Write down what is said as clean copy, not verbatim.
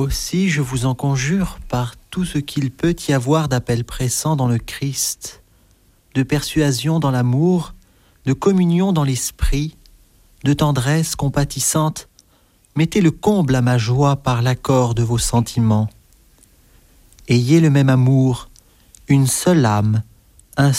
Aussi, je vous en conjure, par tout ce qu'il peut y avoir d'appel pressant dans le Christ, de persuasion dans l'amour, de communion dans l'esprit, de tendresse compatissante, mettez le comble à ma joie par l'accord de vos sentiments. Ayez le même amour, une seule âme,